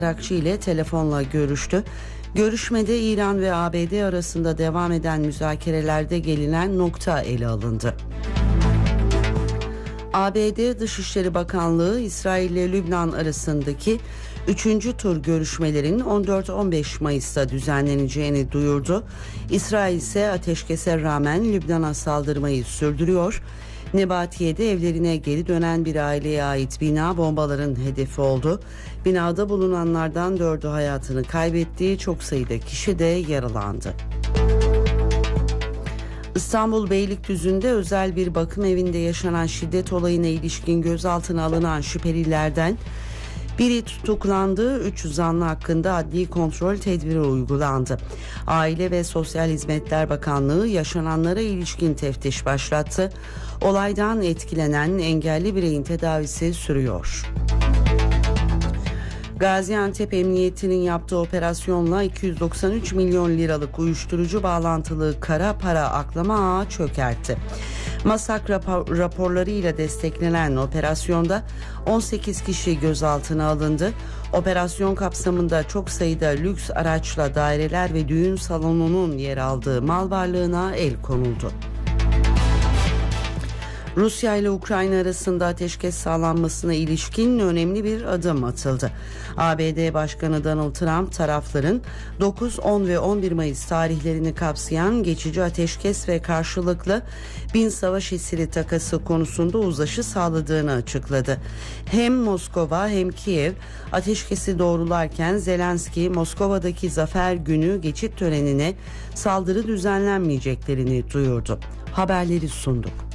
Irakçı ile telefonla görüştü. Görüşmede İran ve ABD arasında devam eden müzakerelerde gelinen nokta ele alındı. ABD Dışişleri Bakanlığı, İsrail ile Lübnan arasındaki 3. tur görüşmelerin 14-15 Mayıs'ta düzenleneceğini duyurdu. İsrail ise ateşkese rağmen Lübnan'a saldırmayı sürdürüyor. Nebatiye'de evlerine geri dönen bir aileye ait bina bombaların hedefi oldu. Binada bulunanlardan 4'ü hayatını kaybetti, çok sayıda kişi de yaralandı. İstanbul Beylikdüzü'nde özel bir bakım evinde yaşanan şiddet olayına ilişkin gözaltına alınan şüphelilerden biri tutuklandı. 3 zanlı hakkında adli kontrol tedbiri uygulandı. Aile ve Sosyal Hizmetler Bakanlığı yaşananlara ilişkin teftiş başlattı. Olaydan etkilenen engelli bireyin tedavisi sürüyor. Gaziantep Emniyeti'nin yaptığı operasyonla 293 milyon liralık uyuşturucu bağlantılı kara para aklama ağı çökertti. MASAK raporlarıyla desteklenen operasyonda 18 kişi gözaltına alındı. Operasyon kapsamında çok sayıda lüks araçla daireler ve düğün salonunun yer aldığı mal varlığına el konuldu. Rusya ile Ukrayna arasında ateşkes sağlanmasına ilişkin önemli bir adım atıldı. ABD Başkanı Donald Trump tarafların 9, 10 ve 11 Mayıs tarihlerini kapsayan geçici ateşkes ve karşılıklı bin savaş esiri takası konusunda uzlaşı sağladığını açıkladı. Hem Moskova hem Kiev ateşkesi doğrularken Zelenski Moskova'daki Zafer Günü geçit törenine saldırı düzenlenmeyeceklerini duyurdu. Haberleri sunduk.